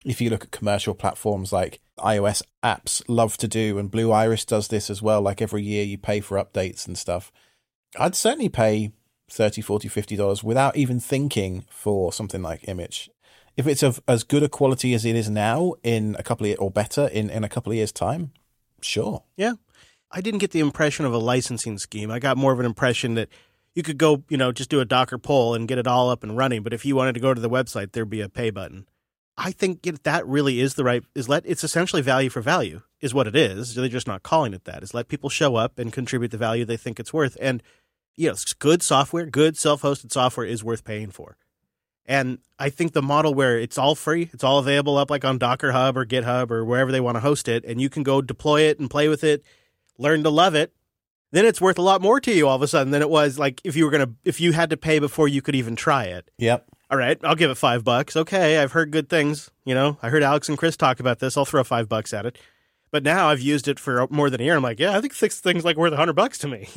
if you look at commercial platforms like iOS apps love to do, and Blue Iris does this as well, like every year you pay for updates and stuff, I'd certainly pay $30, $40, $50 without even thinking for something like Image. If it's of as good a quality as it is now in a couple of or better in a couple of years' time, sure. Yeah. I didn't get the impression of a licensing scheme. I got more of an impression that you could go, just do a Docker poll and get it all up and running. But if you wanted to go to the website, there'd be a pay button. I think that really is it's essentially value for value is what it is. They're just not calling it that. Is let people show up and contribute the value they think it's worth. And, good software, good self-hosted software is worth paying for. And I think the model where it's all free, it's all available up like on Docker Hub or GitHub or wherever they want to host it, and you can go deploy it and play with it, learn to love it, then it's worth a lot more to you all of a sudden than it was like if you had to pay before you could even try it. Yep. All right, I'll give it $5. Okay, I've heard good things. I heard Alex and Chris talk about this. I'll throw $5 at it. But now I've used it for more than a year. I'm like, yeah, I think this thing's like worth $100 to me.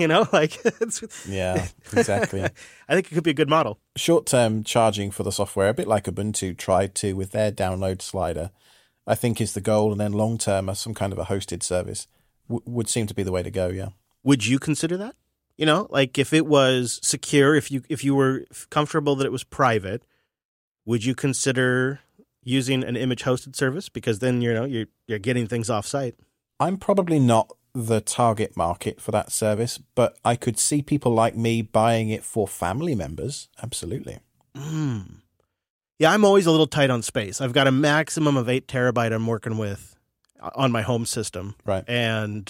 Yeah, exactly. I think it could be a good model. Short-term charging for the software, a bit like Ubuntu tried to with their download slider, I think is the goal. And then long-term, as some kind of a hosted service would seem to be the way to go. Yeah. Would you consider that? Like if it was secure, if you were comfortable that it was private, would you consider using an image hosted service? Because then, you're getting things off site. I'm probably not the target market for that service, but I could see people like me buying it for family members. Absolutely. Yeah, I'm always a little tight on space. I've got a maximum of 8 terabyte I'm working with on my home system. Right. And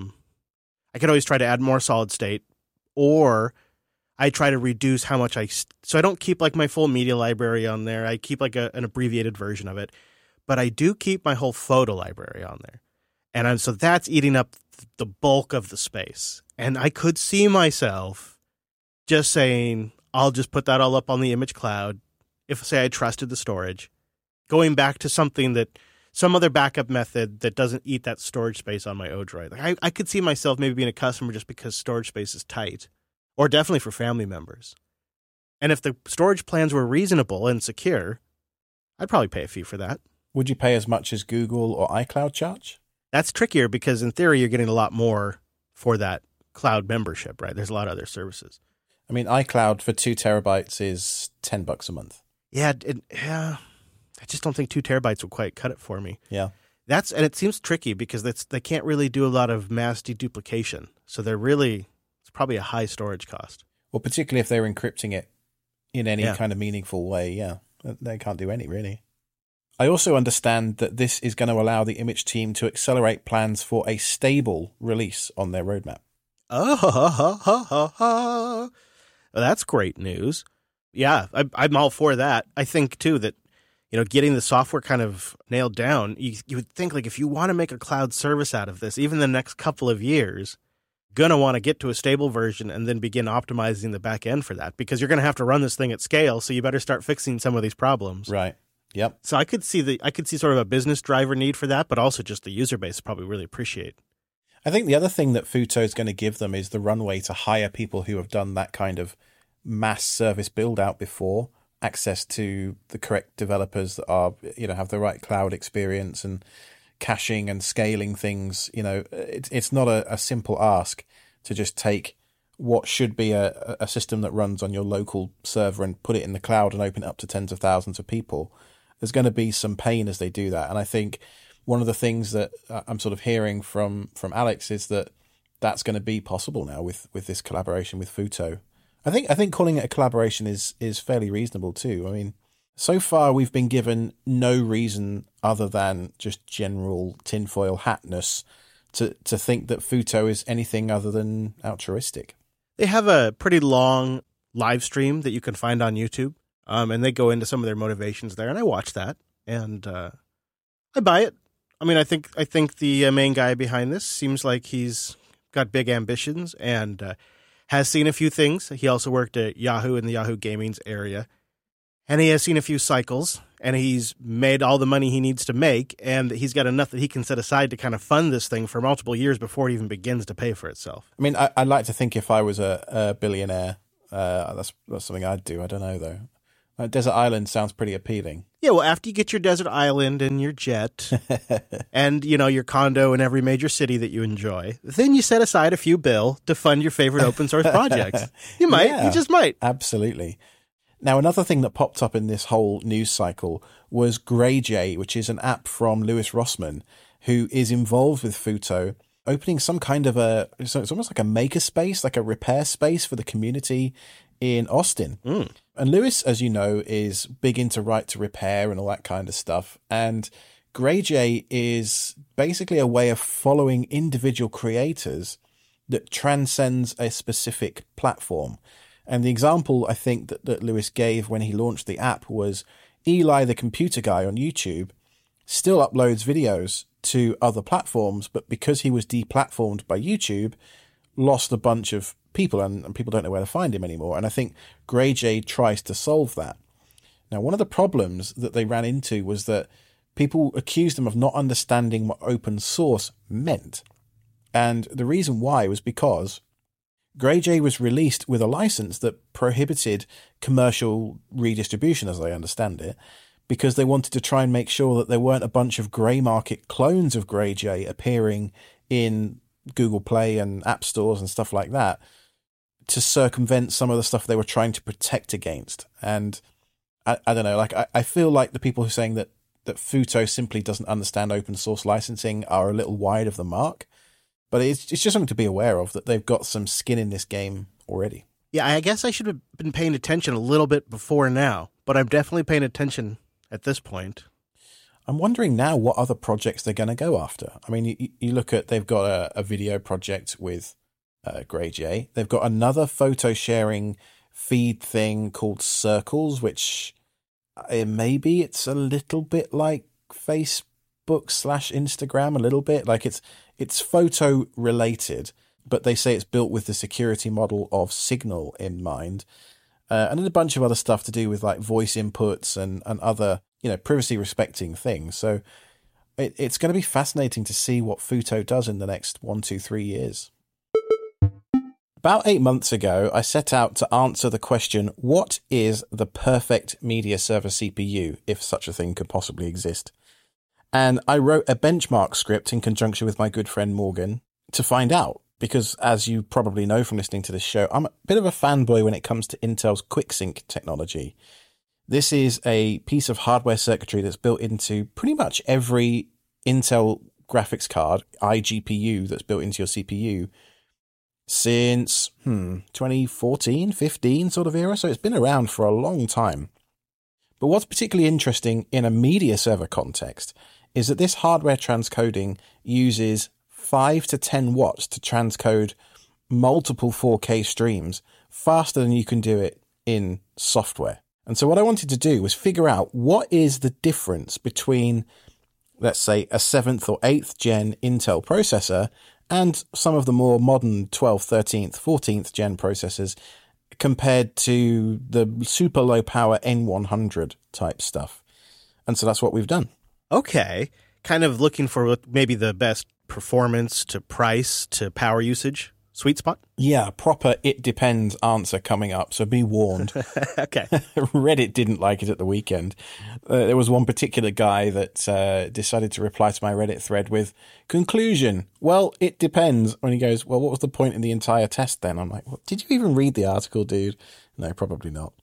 I could always try to add more solid state, or I try to reduce how much so I don't keep like my full media library on there. I keep like an abbreviated version of it, but I do keep my whole photo library on there. And so that's eating up the bulk of the space. And I could see myself just saying, I'll just put that all up on the image cloud. If say I trusted the storage, going back to some other backup method that doesn't eat that storage space on my Odroid. Like I could see myself maybe being a customer just because storage space is tight, or definitely for family members. And if the storage plans were reasonable and secure, I'd probably pay a fee for that. Would you pay as much as Google or iCloud charge? That's trickier because in theory, you're getting a lot more for that cloud membership, right? There's a lot of other services. I mean, iCloud for 2 terabytes is $10 a month. Yeah. I just don't think 2 terabytes will quite cut it for me. Yeah. And it seems tricky because they can't really do a lot of mass deduplication. So it's probably a high storage cost. Well, particularly if they're encrypting it in any kind of meaningful way. Yeah. They can't do any really. I also understand that this is going to allow the Image team to accelerate plans for a stable release on their roadmap. Well, that's great news. Yeah, I'm all for that. I think too that getting the software kind of nailed down, you would think like if you want to make a cloud service out of this, even the next couple of years, gonna want to get to a stable version and then begin optimizing the back end for that, because you're gonna have to run this thing at scale. So you better start fixing some of these problems. Right. Yep. So I could see sort of a business driver need for that, but also just the user base probably really appreciate. I think the other thing that Futo is going to give them is the runway to hire people who have done that kind of mass service build out before, access to the correct developers that are, have the right cloud experience and caching and scaling things. It's not a simple ask to just take what should be a system that runs on your local server and put it in the cloud and open it up to tens of thousands of people. There's going to be some pain as they do that. And I think one of the things that I'm sort of hearing from Alex is that that's going to be possible now with this collaboration with Futo. I think calling it a collaboration is fairly reasonable too. I mean, so far we've been given no reason other than just general tinfoil hatness to think that Futo is anything other than altruistic. They have a pretty long live stream that you can find on YouTube, and they go into some of their motivations there, and I watch that, and I buy it. I mean, I think the main guy behind this seems like he's got big ambitions and has seen a few things. He also worked at Yahoo in the Yahoo Gaming's area, and he has seen a few cycles, and he's made all the money he needs to make, and he's got enough that he can set aside to kind of fund this thing for multiple years before it even begins to pay for itself. I mean, I'd like to think if I was a billionaire, that's something I'd do. I don't know, though. Desert Island sounds pretty appealing. Yeah, well, after you get your desert island and your jet and, your condo in every major city that you enjoy, then you set aside a few bill to fund your favorite open source projects. You might. Yeah, you just might. Absolutely. Now, another thing that popped up in this whole news cycle was GreyJ, which is an app from Louis Rossmann, who is involved with Futo, opening some kind of it's almost like a maker space, like a repair space for the community in Austin. And Louis, as you know, is big into right to repair and all that kind of stuff. And GreyJ is basically a way of following individual creators that transcends a specific platform. And the example I think that Louis gave when he launched the app was Eli, the computer guy on YouTube, still uploads videos to other platforms, but because he was deplatformed by YouTube, lost a bunch of people and people don't know where to find him anymore. And I think GreyJ tries to solve that. Now, one of the problems that they ran into was that people accused him of not understanding what open source meant. And the reason why was because GreyJ was released with a license that prohibited commercial redistribution, as I understand it, because they wanted to try and make sure that there weren't a bunch of grey market clones of GreyJ appearing in Google Play and app stores and stuff like that to circumvent some of the stuff they were trying to protect against. And I don't know, like I feel like the people who are saying that Futo simply doesn't understand open source licensing are a little wide of the mark. But it's just something to be aware of, that they've got some skin in this game already. Yeah, I guess I should have been paying attention a little bit before now, but I'm definitely paying attention at this point. I'm wondering now what other projects they're going to go after. I mean, you look at, they've got a video project with GreyJ. They've got another photo sharing feed thing called Circles, which maybe it's a little bit like Facebook/Instagram, a little bit. Like it's photo related, but they say it's built with the security model of Signal in mind. And then a bunch of other stuff to do with like voice inputs and other, privacy respecting things. So it's going to be fascinating to see what Futo does in the next 1, 2, 3 years. About 8 months ago, I set out to answer the question, what is the perfect media server CPU, if such a thing could possibly exist? And I wrote a benchmark script in conjunction with my good friend Morgan to find out, because as you probably know from listening to this show, I'm a bit of a fanboy when it comes to Intel's QuickSync technology. This is a piece of hardware circuitry that's built into pretty much every Intel graphics card, iGPU, that's built into your CPU since 2014, 15 sort of era. So it's been around for a long time. But what's particularly interesting in a media server context is that this hardware transcoding uses 5 to 10 watts to transcode multiple 4K streams faster than you can do it in software. And so what I wanted to do was figure out what is the difference between, let's say, a 7th or 8th gen Intel processor and some of the more modern 12th, 13th, 14th gen processors compared to the super low power N100 type stuff. And so that's what we've done. Okay. Kind of looking for maybe the best performance to price to power usage sweet spot? Yeah, proper it depends answer coming up, so be warned. Okay. Reddit didn't like it at the weekend. There was one particular guy that decided to reply to my Reddit thread with, conclusion, well, it depends. When he goes, well, what was the point in the entire test then? I'm like, well, did you even read the article, dude? No, probably not.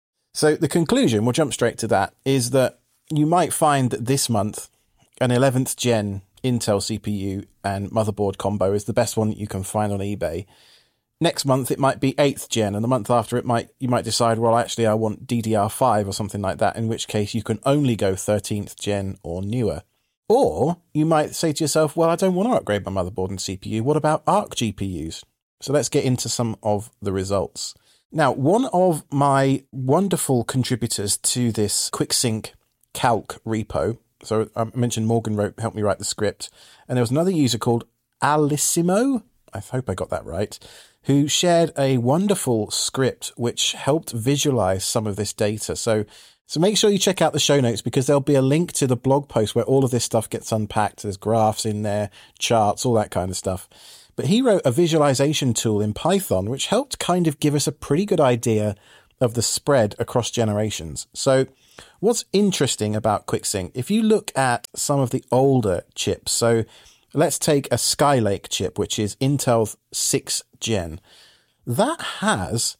So the conclusion, we'll jump straight to that, is that you might find that this month an 11th gen Intel CPU and motherboard combo is the best one that you can find on eBay. Next month it might be 8th gen, and the month after you might decide, well, actually I want DDR5 or something like that, in which case you can only go 13th gen or newer. Or you might say to yourself, well, I don't want to upgrade my motherboard and CPU. What about ARC GPUs? So let's get into some of the results. Now, one of my wonderful contributors to this QuickSync calc repo, so I mentioned Morgan helped me write the script, and there was another user called Alissimo, I hope I got that right, who shared a wonderful script which helped visualize some of this data. So make sure you check out the show notes, because there'll be a link to the blog post where all of this stuff gets unpacked. There's graphs in there, charts, all that kind of stuff. But he wrote a visualization tool in Python which helped kind of give us a pretty good idea of the spread across generations. So what's interesting about QuickSync, if you look at some of the older chips, so let's take a Skylake chip, which is Intel's 6th gen, that has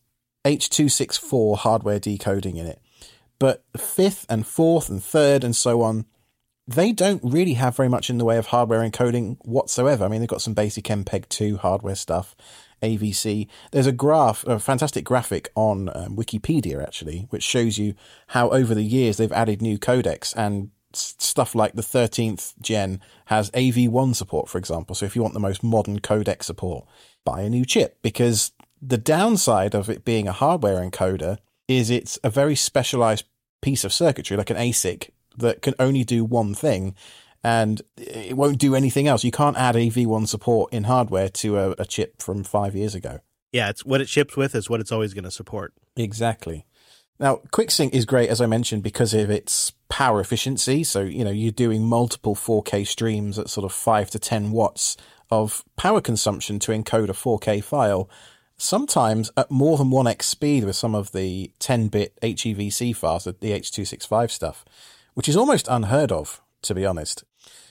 H.264 hardware decoding in it. But 5th and 4th and 3rd and so on, they don't really have very much in the way of hardware encoding whatsoever. I mean, they've got some basic MPEG-2 hardware stuff, AVC. There's a fantastic graphic on Wikipedia, actually, which shows you how over the years they've added new codecs, and stuff like the 13th gen has AV1 support, for example. So if you want the most modern codec support, buy a new chip, because the downside of it being a hardware encoder is it's a very specialized piece of circuitry, like an ASIC, that can only do one thing, and it won't do anything else. You can't add AV1 support in hardware to a chip from 5 years ago. Yeah, it's what it ships with is what it's always going to support. Exactly. Now, QuickSync is great, as I mentioned, because of its power efficiency. So, you're doing multiple 4K streams at sort of 5 to 10 watts of power consumption to encode a 4K file, sometimes at more than 1x speed with some of the 10-bit HEVC files, the H.265 stuff, which is almost unheard of, to be honest.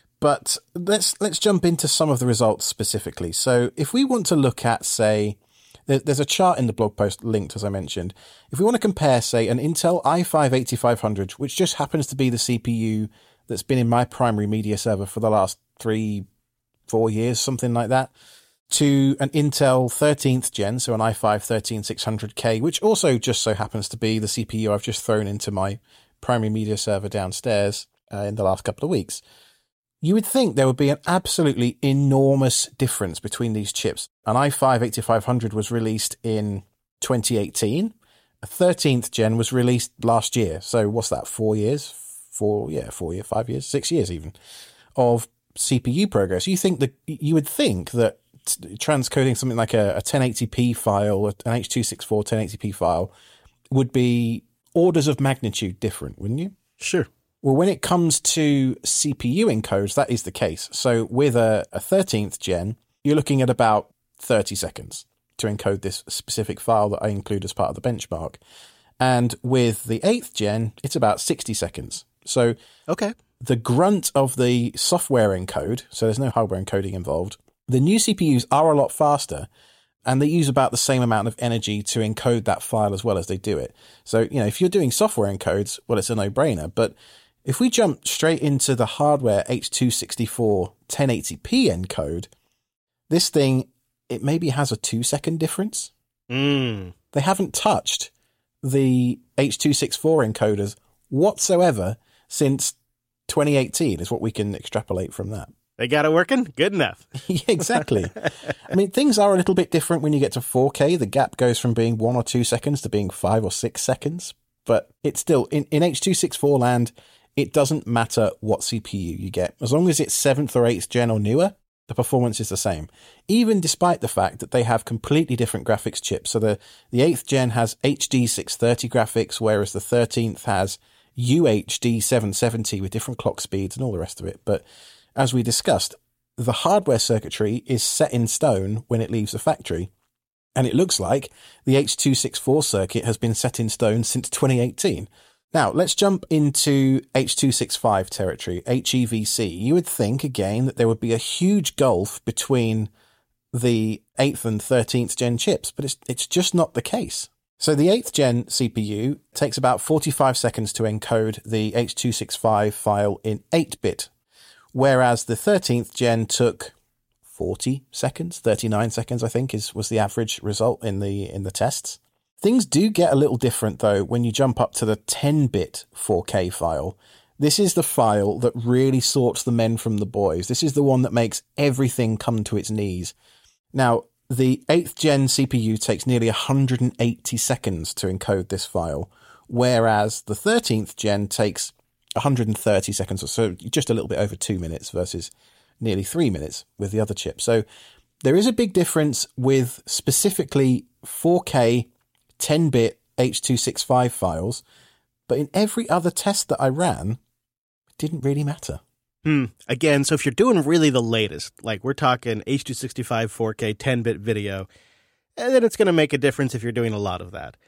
But let's jump into some of the results specifically. So if we want to look at, say, there's a chart in the blog post linked, as I mentioned. If we want to compare, say, an Intel i5-8500, which just happens to be the CPU that's been in my primary media server for the last 3-4 years, something like that, to an Intel 13th gen, so an i5-13600K, which also just so happens to be the CPU I've just thrown into my primary media server downstairs in the last couple of weeks, you would think there would be an absolutely enormous difference between these chips. An i5-8500 was released in 2018. A 13th gen was released last year. So what's that, 4 years? 4 years, 5 years, 6 years even, of CPU progress. You would think that transcoding something like a 1080p file, an H.264 1080p file, would be orders of magnitude different, wouldn't you? Sure. Well, when it comes to CPU encodes, that is the case. So with a 13th gen, you're looking at about 30 seconds to encode this specific file that I include as part of the benchmark. And with the 8th gen, it's about 60 seconds. So okay, the grunt of the software encode, so there's no hardware encoding involved, the new CPUs are a lot faster, and they use about the same amount of energy to encode that file as well as they do it. So, if you're doing software encodes, well, it's a no-brainer. But if we jump straight into the hardware H.264 1080p encode, this thing, it maybe has a 2-second difference. They haven't touched the H.264 encoders whatsoever since 2018 is what we can extrapolate from that. They got it working? Good enough. Yeah, exactly. I mean, things are a little bit different when you get to 4K. The gap goes from being 1 or 2 seconds to being 5 or 6 seconds. But it's still, in H.264 land, it doesn't matter what CPU you get. As long as it's 7th or 8th gen or newer, the performance is the same. Even despite the fact that they have completely different graphics chips. So the 8th gen has HD 630 graphics, whereas the 13th has UHD 770 with different clock speeds and all the rest of it. But as we discussed, the hardware circuitry is set in stone when it leaves the factory. And it looks like the H.264 circuit has been set in stone since 2018. Now, let's jump into H.265 territory, HEVC. You would think, again, that there would be a huge gulf between the 8th and 13th gen chips, but it's just not the case. So the 8th gen CPU takes about 45 seconds to encode the H.265 file in 8-bit, whereas the 13th gen took 40 seconds, 39 seconds, I think, was the average result in the tests. Things do get a little different, though, when you jump up to the 10-bit 4K file. This is the file that really sorts the men from the boys. This is the one that makes everything come to its knees. Now, the 8th gen CPU takes nearly 180 seconds to encode this file, whereas the 13th gen takes 130 seconds or so, just a little bit over 2 minutes versus nearly 3 minutes with the other chip. So there is a big difference with specifically 4K 10-bit H.265 files, but in every other test that I ran, it didn't really matter. Again, so if you're doing really the latest, like we're talking H.265 4K 10-bit video, then it's going to make a difference if you're doing a lot of that.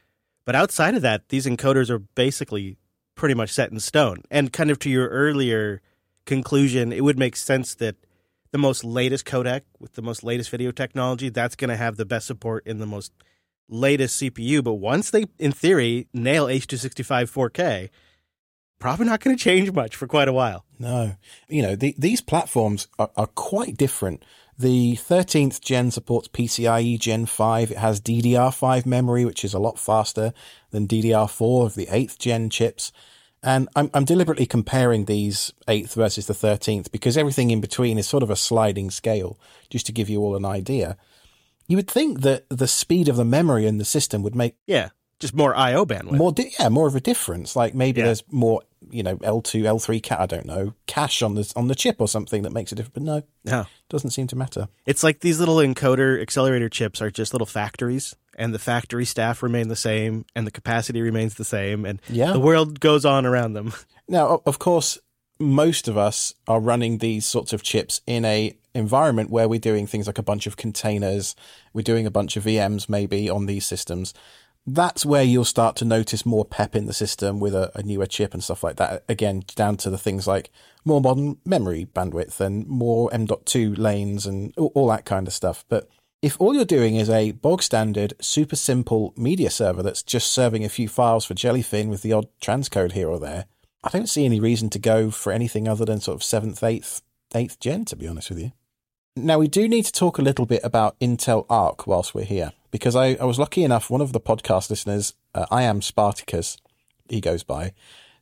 But outside of that, these encoders are basically pretty much set in stone. And kind of to your earlier conclusion, it would make sense that the most latest codec with the most latest video technology, that's going to have the best support in the most latest CPU. But once they, in theory, nail H.265 4K, probably not going to change much for quite a while. No. These platforms are quite different. The 13th gen supports PCIe Gen 5. It has DDR5 memory, which is a lot faster than DDR4 of the 8th gen chips. And I'm deliberately comparing these 8th versus the 13th because everything in between is sort of a sliding scale, just to give you all an idea. You would think that the speed of the memory in the system would make... Yeah, just more I.O. bandwidth. More of a difference. Like maybe there's more, L2, L3, I don't know, cache on the chip or something that makes a difference. But no, doesn't seem to matter. It's like these little encoder accelerator chips are just little factories, and the factory staff remain the same, and the capacity remains the same, and the world goes on around them. Now, of course, most of us are running these sorts of chips in a environment where we're doing things like a bunch of containers, we're doing a bunch of VMs maybe on these systems. That's where you'll start to notice more pep in the system with a newer chip and stuff like that. Again, down to the things like more modern memory bandwidth and more M.2 lanes and all that kind of stuff. But if all you're doing is a bog standard, super simple media server that's just serving a few files for Jellyfin with the odd transcode here or there, I don't see any reason to go for anything other than sort of 7th, 8th gen, to be honest with you. Now, we do need to talk a little bit about Intel Arc whilst we're here, because I was lucky enough, one of the podcast listeners, I am Spartacus, he goes by,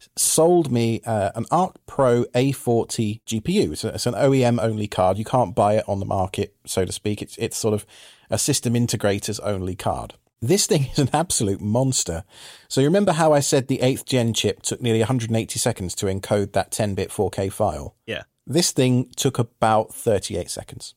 sold me an Arc Pro A40 GPU. It's an OEM-only card. You can't buy it on the market, so to speak. It's sort of a system integrator's only card. This thing is an absolute monster. So you remember how I said the 8th gen chip took nearly 180 seconds to encode that 10-bit 4K file? Yeah. This thing took about 38 seconds.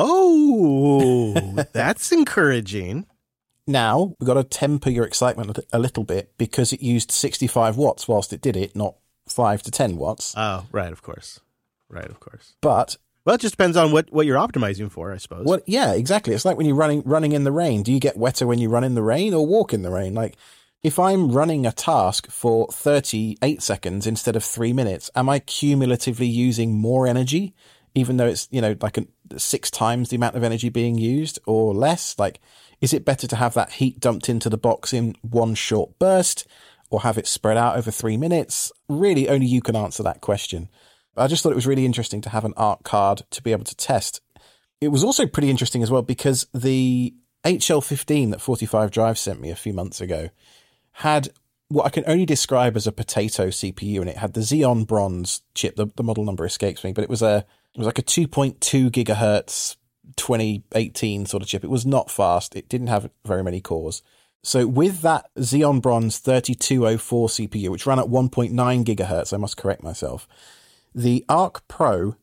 Oh, that's encouraging. Now, we've got to temper your excitement a little bit because it used 65 watts whilst it did it, not 5 to 10 watts. Oh, right, of course. But... Well, it just depends on what you're optimizing for, I suppose. Well, yeah, exactly. It's like when you're running in the rain. Do you get wetter when you run in the rain or walk in the rain? Like, if I'm running a task for 38 seconds instead of 3 minutes, am I cumulatively using more energy, even though it's, like 6 times the amount of energy being used or less? Like, is it better to have that heat dumped into the box in one short burst or have it spread out over 3 minutes? Really, only you can answer that question. I just thought it was really interesting to have an Arc card to be able to test. It was also pretty interesting as well because the HL15 that 45 Drive sent me a few months ago had what I can only describe as a potato CPU, and it had the Xeon Bronze chip. The model number escapes me, but it was like a 2.2 gigahertz 2018 sort of chip. It was not fast. It didn't have very many cores. So with that Xeon Bronze 3204 CPU, which ran at 1.9 gigahertz, I must correct myself, the Arc Pro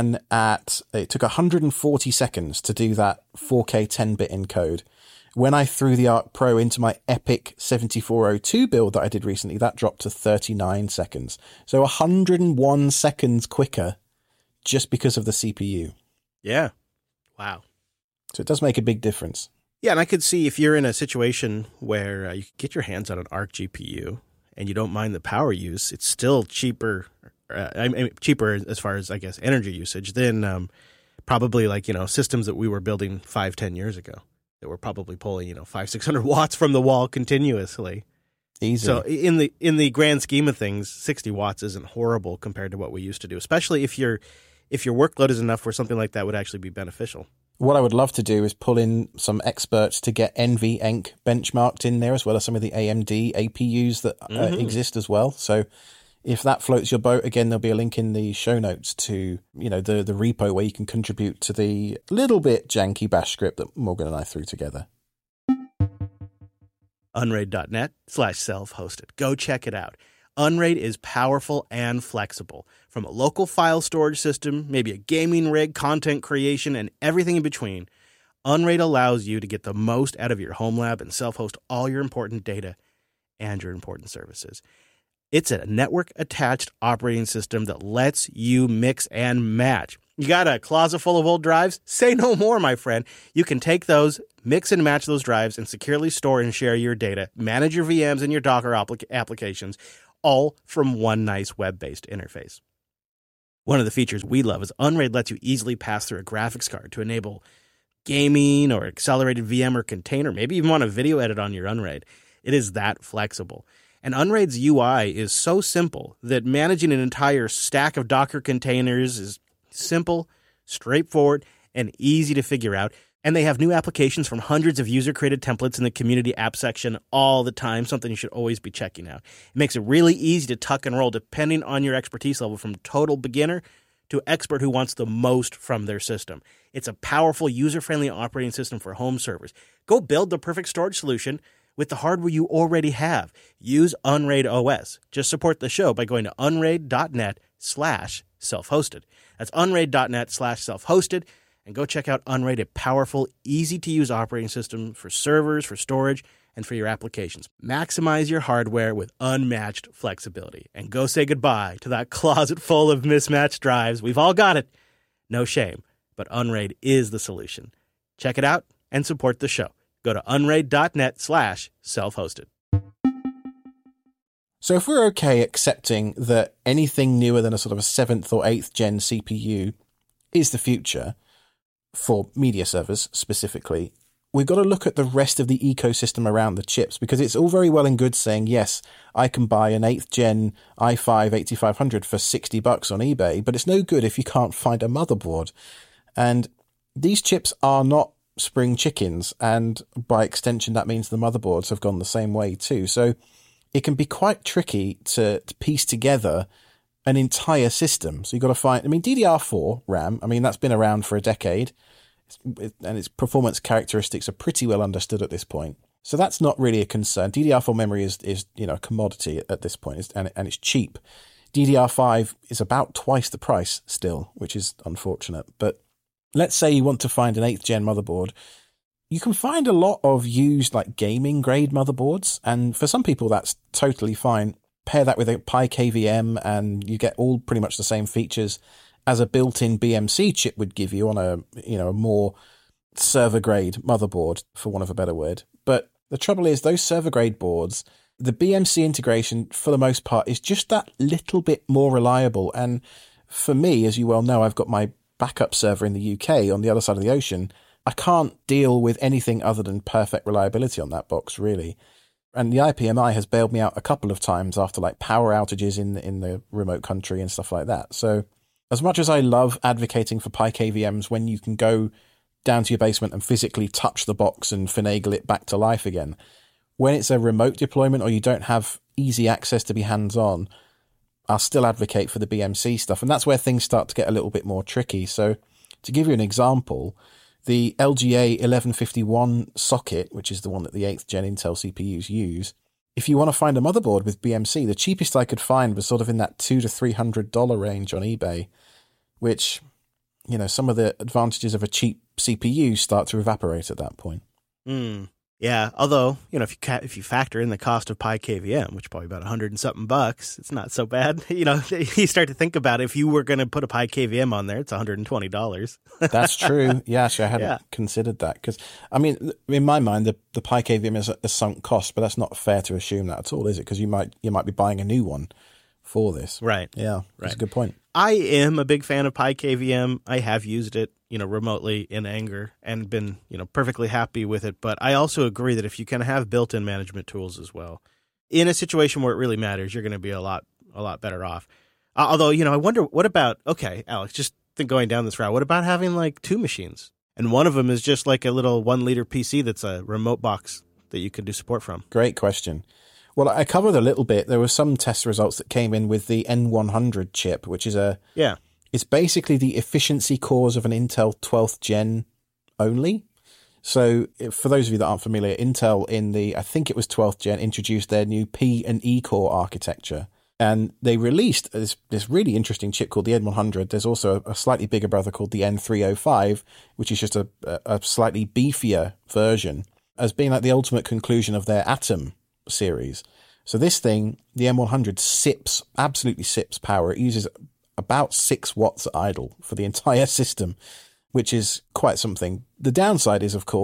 it took 140 seconds to do that 4K 10-bit encode. When I threw the Arc Pro into my Epic 7402 build that I did recently, that dropped to 39 seconds. So 101 seconds quicker just because of the CPU. Yeah. Wow. So it does make a big difference. Yeah, and I could see if you're in a situation where you get your hands on an Arc GPU and you don't mind the power use, it's still cheaper. Cheaper as far as, I guess, energy usage than probably systems that we were building 5-10 years ago that were probably pulling 500-600 watts from the wall continuously. Easy. So in the grand scheme of things, 60 watts isn't horrible compared to what we used to do, especially if your workload is enough where something like that would actually be beneficial. What I would love to do is pull in some experts to get NVENC benchmarked in there, as well as some of the AMD APUs that exist as well. So if that floats your boat, again, there'll be a link in the show notes to, the repo where you can contribute to the little bit janky bash script that Morgan and I threw together. Unraid.net/self-hosted. Go check it out. Unraid is powerful and flexible. From a local file storage system, maybe a gaming rig, content creation, and everything in between, Unraid allows you to get the most out of your home lab and self-host all your important data and your important services. It's a network-attached operating system that lets you mix and match. You got a closet full of old drives? Say no more, my friend. You can take those, mix and match those drives, and securely store and share your data, manage your VMs and your Docker applications, all from one nice web-based interface. One of the features we love is Unraid lets you easily pass through a graphics card to enable gaming or accelerated VM or container, maybe even want a video edit on your Unraid. It is that flexible. And Unraid's UI is so simple that managing an entire stack of Docker containers is simple, straightforward, and easy to figure out. And they have new applications from hundreds of user-created templates in the community app section all the time, something you should always be checking out. It makes it really easy to tuck and roll depending on your expertise level, from total beginner to expert who wants the most from their system. It's a powerful, user-friendly operating system for home servers. Go build the perfect storage solution with the hardware you already have. Use Unraid OS. Just support the show by going to unraid.net/self-hosted. That's unraid.net/self-hosted. And go check out Unraid, a powerful, easy-to-use operating system for servers, for storage, and for your applications. Maximize your hardware with unmatched flexibility. And go say goodbye to that closet full of mismatched drives. We've all got it. No shame, but Unraid is the solution. Check it out and support the show. Go to unraid.net/self-hosted. So if we're okay accepting that anything newer than a sort of a 7th or 8th gen CPU is the future, for media servers specifically, we've got to look at the rest of the ecosystem around the chips, because it's all very well and good saying, yes, I can buy an 8th gen i5 8500 for $60 on eBay, but it's no good if you can't find a motherboard. And these chips are not spring chickens, and by extension that means the motherboards have gone the same way too. So it can be quite tricky to piece together an entire system. So you've got to find, DDR4 RAM, that's been around for a decade, and its performance characteristics are pretty well understood at this point. So that's not really a concern. DDR4 memory is a commodity at this point, and it's cheap. DDR5 is about twice the price still, which is unfortunate. But let's say you want to find an 8th gen motherboard. You can find a lot of used like gaming grade motherboards, and for some people that's totally fine. Pair that with a PyKVM and you get all pretty much the same features as a built-in BMC chip would give you on a more server grade motherboard, for want of a better word. But the trouble is, those server grade boards, the BMC integration for the most part is just that little bit more reliable. And for me, as you well know, I've got my backup server in the UK on the other side of the ocean. I can't deal with anything other than perfect reliability on that box, really. And the IPMI has bailed me out a couple of times after like power outages in the remote country and stuff like that. So as much as I love advocating for PyKVMs when you can go down to your basement and physically touch the box and finagle it back to life again, when it's a remote deployment or you don't have easy access to be hands-on, I'll still advocate for the BMC stuff. And that's where things start to get a little bit more tricky. So to give you an example, the LGA 1151 socket, which is the one that the 8th gen Intel CPUs use, if you want to find a motherboard with BMC, the cheapest I could find was sort of in that $200 to $300 range on eBay, which, some of the advantages of a cheap CPU start to evaporate at that point. Yeah, although, if you factor in the cost of PyKVM, which is probably about $100 and something bucks, it's not so bad. You start to think about it, if you were going to put a PyKVM on there, it's $120. That's true. Yeah, actually, I hadn't considered that. Because, in my mind, the PyKVM is a sunk cost, but that's not fair to assume that at all, is it? Because you might be buying a new one for this. Right. Yeah, that's a good point. I am a big fan of PyKVM. I have used it, remotely in anger and been, perfectly happy with it. But I also agree that if you can have built-in management tools as well, in a situation where it really matters, you're going to be a lot better off. Although, I wonder, what about, okay, Alex, just going down this route, what about having like two machines? And one of them is just like a little 1 liter PC that's a remote box that you can do support from. Great question. Well, I covered a little bit. There were some test results that came in with the N100 chip, which is it's basically the efficiency cores of an Intel 12th gen only. So for those of you that aren't familiar, Intel I think it was 12th gen, introduced their new P and E core architecture. And they released this really interesting chip called the N100. There's also a slightly bigger brother called the N305, which is just a slightly beefier version, as being like the ultimate conclusion of their Atom series. So this thing, the M100, absolutely sips power. It uses about 6 watts at idle for the entire system, which is quite something. The downside is, of course,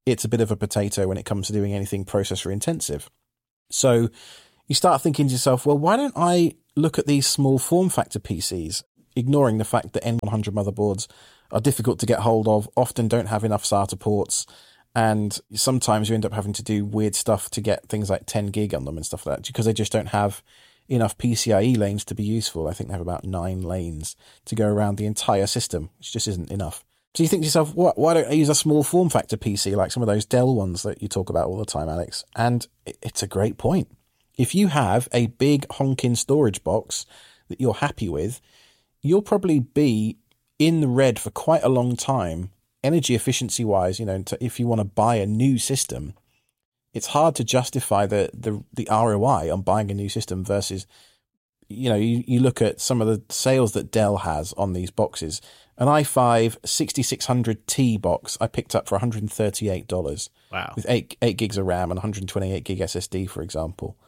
it's a bit of a potato when it comes to doing anything processor intensive. So you start thinking to yourself, well, why don't I look at these small form factor PCs, ignoring the fact that N100 motherboards are difficult to get hold of, often don't have enough SATA ports, and sometimes you end up having to do weird stuff to get things like 10 gig on them and stuff like that, because they just don't have enough PCIe lanes to be useful. I think they have about 9 lanes to go around the entire system, which just isn't enough. So you think to yourself, why don't I use a small form factor PC like some of those Dell ones that you talk about all the time, Alex? And it's a great point. If you have a big honking storage box that you're happy with, you'll probably be in the red for quite a long time, energy efficiency wise. If you want to buy a new system, it's hard to justify the ROI on buying a new system versus, you look at some of the sales that Dell has on these boxes. An i5 6600T box I picked up for $138. Wow. With 8 gigs of RAM and 128 gig SSD, for example.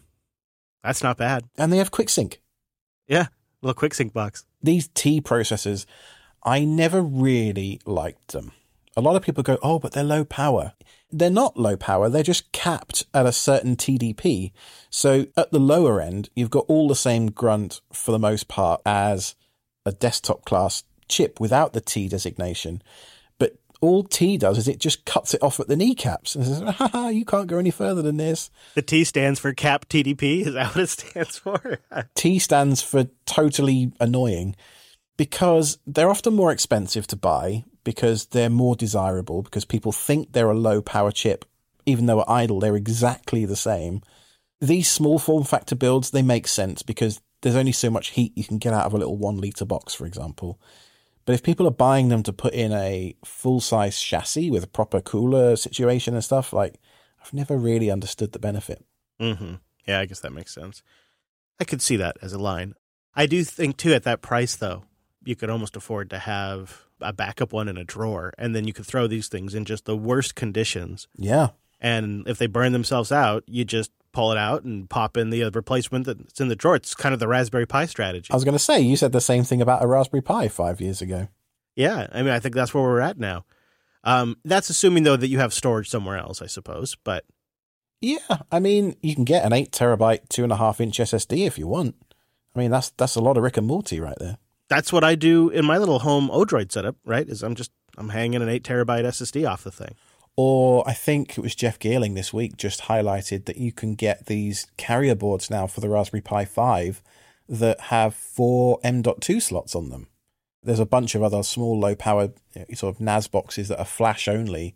That's not bad. And they have QuickSync. Yeah, little QuickSync box. These T processors, I never really liked them. A lot of people go, oh, but they're low power. They're not low power. They're just capped at a certain TDP. So at the lower end, you've got all the same grunt for the most part as a desktop class chip without the T designation. But all T does is it just cuts it off at the kneecaps and says, haha, you can't go any further than this. The T stands for cap TDP. Is that what it stands for? T stands for totally annoying, because they're often more expensive to buy, because they're more desirable, because people think they're a low power chip, even though at idle they're exactly the same. These small form factor builds, they make sense because there's only so much heat you can get out of a little 1 litre box, for example. But if people are buying them to put in a full-size chassis with a proper cooler situation and stuff, I've never really understood the benefit. Mm-hmm. Yeah, I guess that makes sense. I could see that as a line. I do think, too, at that price, though, you could almost afford to have a backup one in a drawer, and then you could throw these things in just the worst conditions. Yeah. And if they burn themselves out, you just pull it out and pop in the replacement that's in the drawer. It's kind of the Raspberry Pi strategy. I was going to say, you said the same thing about a Raspberry Pi 5 years ago. Yeah, I mean, I think that's where we're at now. That's assuming, though, that you have storage somewhere else, I suppose, but... Yeah, I mean, you can get an 8 terabyte, 2.5-inch SSD if you want. I mean, that's a lot of Rick and Morty right there. That's what I do in my little home Odroid setup, right? Is I'm hanging an 8 terabyte SSD off the thing. Or I think it was Jeff Geerling this week just highlighted that you can get these carrier boards now for the Raspberry Pi 5 that have 4 M.2 slots on them. There's a bunch of other small, low-power sort of NAS boxes that are flash only.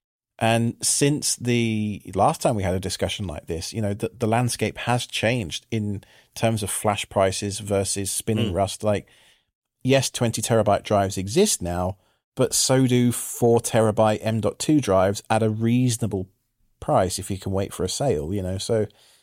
And since the last time we had a discussion like this, the landscape has changed in terms of flash prices versus spinning rust. Yes, 20 terabyte drives exist now, but so do 4 terabyte M.2 drives at a reasonable price if you can wait for a sale, So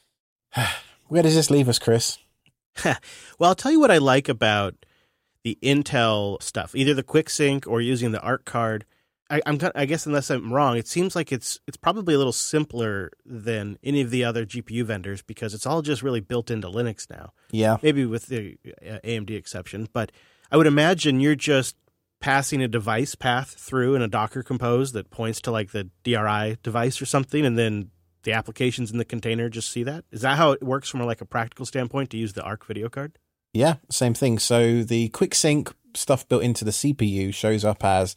where does this leave us, Chris? Well, I'll tell you what I like about the Intel stuff, either the QuickSync or using the ARC card. I guess unless I'm wrong, it seems like it's probably a little simpler than any of the other GPU vendors because it's all just really built into Linux now. Yeah. Maybe with the AMD exception, but I would imagine you're just passing a device path through in a Docker Compose that points to the DRI device or something, and then the applications in the container just see that. Is that how it works from a practical standpoint to use the ARC video card? Yeah, same thing. So the QuickSync stuff built into the CPU shows up as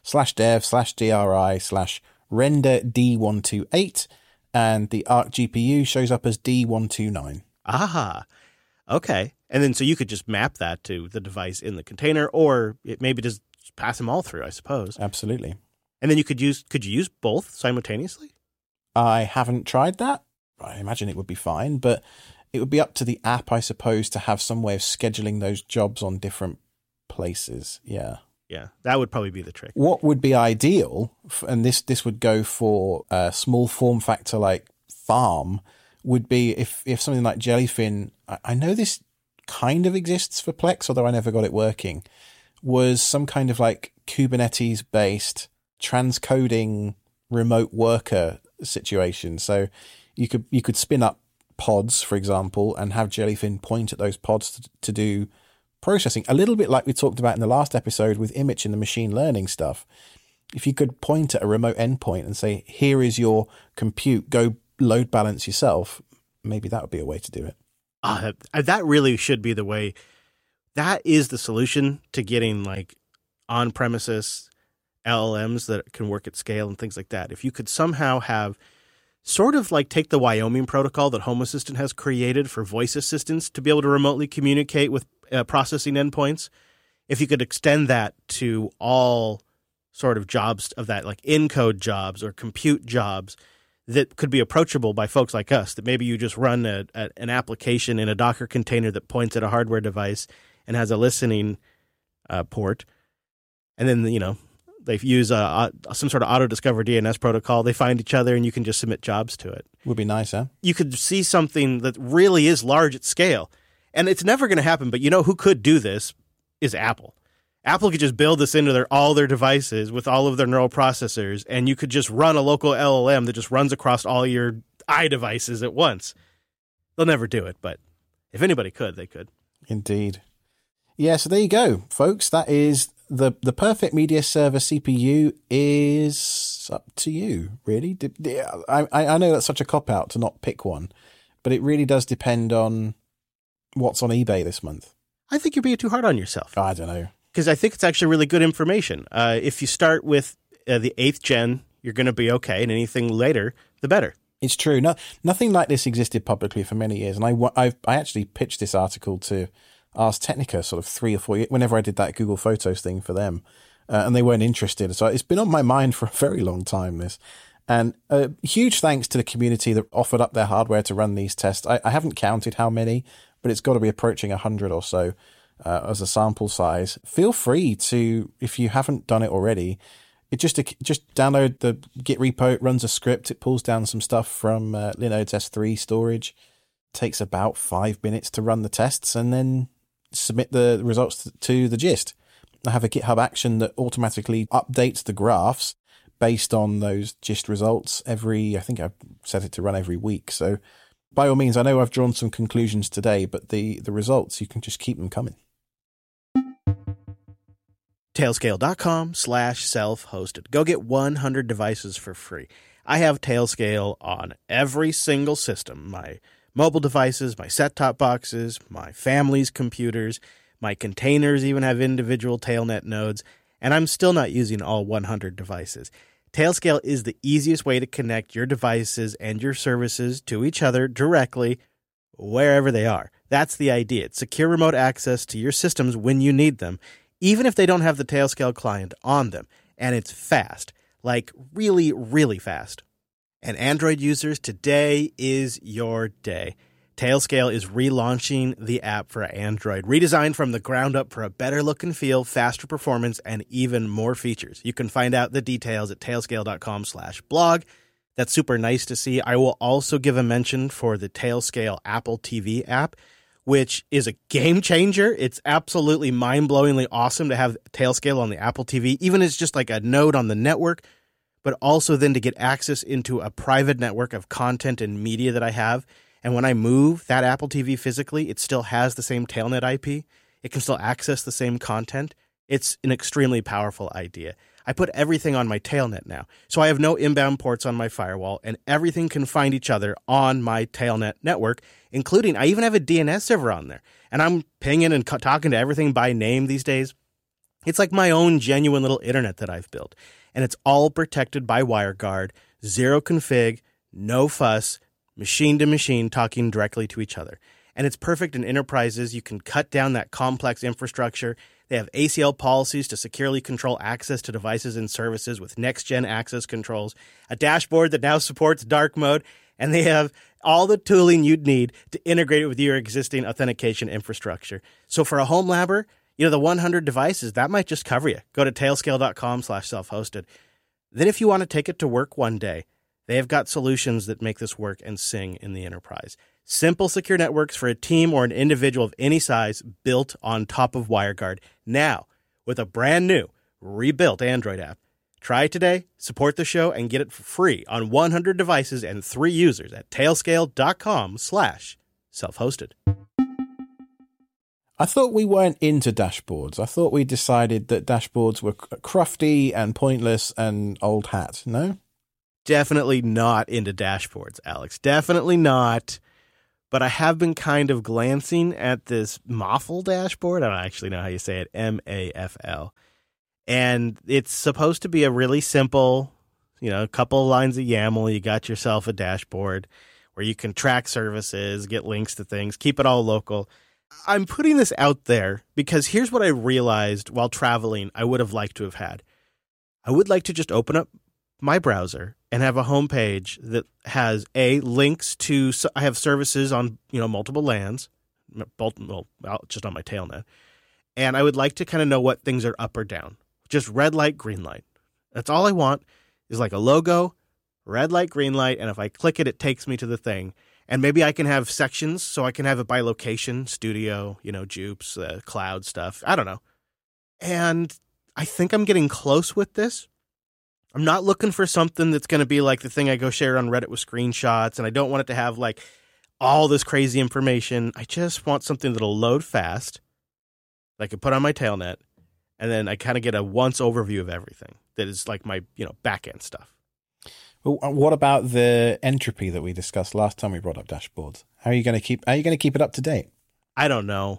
/dev/DRI/render D128, and the ARC GPU shows up as D129. Aha. Okay. And then so you could just map that to the device in the container, or it maybe just pass them all through, I suppose. Absolutely. And then could you use both simultaneously? I haven't tried that. I imagine it would be fine, but it would be up to the app, I suppose, to have some way of scheduling those jobs on different places. Yeah. Yeah, that would probably be the trick. What would be ideal, and this would go for a small form factor like Farm, would be if something like Jellyfin, I know this kind of exists for Plex, although I never got it working, was some kind of Kubernetes-based transcoding remote worker situation. So you could spin up pods, for example, and have Jellyfin point at those pods to do processing, a little bit like we talked about in the last episode with Image and the machine learning stuff. if you could point at a remote endpoint and say, here is your compute, go load balance yourself, maybe that would be a way to do it. That really should be the way. That is the solution to getting like on-premises LLMs that can work at scale and things like that. If you could somehow have sort of like take the Wyoming protocol that Home Assistant has created for voice assistants to be able to remotely communicate with processing endpoints, if you could extend that to all sort of jobs of that, like encode jobs or compute jobs that could be approachable by folks like us, that maybe you just run an application in a Docker container that points at a hardware device and has a listening port. And then, they use some sort of auto-discover DNS protocol. They find each other, and you can just submit jobs to it. Would be nice, huh? You could see something that really is large at scale. And it's never going to happen, but who could do this is Apple. Apple could just build this into all their devices with all of their neural processors, and you could just run a local LLM that just runs across all your iDevices at once. They'll never do it, but if anybody could, they could. Indeed. Yeah, so there you go, folks. That is the perfect media server CPU is up to you, really. I know that's such a cop-out to not pick one, but it really does depend on what's on eBay this month. I think you're being too hard on yourself. I don't know. Because I think it's actually really good information. If you start with the 8th gen, you're going to be okay, and anything later, the better. It's true. Nothing like this existed publicly for many years, and I actually pitched this article to Ars Technica sort of 3 or 4 years, whenever I did that Google Photos thing for them, and they weren't interested. So it's been on my mind for a very long time, this. And huge thanks to the community that offered up their hardware to run these tests. I haven't counted how many, but it's got to be approaching 100 or so as a sample size. Feel free to, if you haven't done it already, just download the Git repo. It runs a script. It pulls down some stuff from Linode's S3 storage. Takes about 5 minutes to run the tests, and then submit the results to the Gist. I have a GitHub action that automatically updates the graphs based on those Gist results I think I've set it to run every week. So by all means, I know I've drawn some conclusions today, but the results, you can just keep them coming. Tailscale.com/self-hosted. Go get 100 devices for free. I have Tailscale on every single system. My mobile devices, my set-top boxes, my family's computers, my containers even have individual Tailnet nodes, and I'm still not using all 100 devices. Tailscale is the easiest way to connect your devices and your services to each other directly wherever they are. That's the idea. It's secure remote access to your systems when you need them, even if they don't have the Tailscale client on them. And it's fast, like really, really fast. And Android users, today is your day. Tailscale is relaunching the app for Android, redesigned from the ground up for a better look and feel, faster performance, and even more features. You can find out the details at tailscale.com/blog. That's super nice to see. I will also give a mention for the Tailscale Apple TV app, which is a game changer. It's absolutely mind-blowingly awesome to have Tailscale on the Apple TV, even as just like a node on the network, but also then to get access into a private network of content and media that I have. And when I move that Apple TV physically, it still has the same Tailnet IP. It can still access the same content. It's an extremely powerful idea. I put everything on my Tailnet now, so I have no inbound ports on my firewall, and everything can find each other on my Tailnet network, including I even have a DNS server on there. And I'm pinging and talking to everything by name these days. It's like my own genuine little internet that I've built. And it's all protected by WireGuard, zero config, no fuss, machine to machine talking directly to each other. And it's perfect in enterprises. You can cut down that complex infrastructure. They have ACL policies to securely control access to devices and services with next-gen access controls, a dashboard that now supports dark mode, and they have all the tooling you'd need to integrate it with your existing authentication infrastructure. So for a home labber, the 100 devices, that might just cover you. Go to tailscale.com/self-hosted. Then if you want to take it to work one day, they have got solutions that make this work and sing in the enterprise. Simple, secure networks for a team or an individual of any size built on top of WireGuard. Now, with a brand new, rebuilt Android app. Try it today, support the show, and get it for free on 100 devices and 3 users at tailscale.com/self-hosted. I thought we weren't into dashboards. I thought we decided that dashboards were crufty and pointless and old hat. No? Definitely not into dashboards, Alex. Definitely not. But I have been kind of glancing at this Mafl dashboard. I don't actually know how you say it. M-A-F-L. And it's supposed to be a really simple, a couple of lines of YAML. You got yourself a dashboard where you can track services, get links to things, keep it all local. I'm putting this out there because here's what I realized while traveling I would have liked to have had. I would like to just open up my browser and have a homepage that has links to, I have services on, multiple LANs, just on my tailnet. And I would like to kind of know what things are up or down. Just red light, green light. That's all I want is like a logo, red light, green light. And if I click it, it takes me to the thing. And maybe I can have sections so I can have it by location, studio, Jupes, cloud stuff. I don't know. And I think I'm getting close with this. I'm not looking for something that's going to be like the thing I go share on Reddit with screenshots, and I don't want it to have like all this crazy information. I just want something that'll load fast that I can put on my tailnet, and then I kind of get a once overview of everything that is like my, back-end stuff. Well, what about the entropy that we discussed last time we brought up dashboards? How are you going to keep it up to date? I don't know.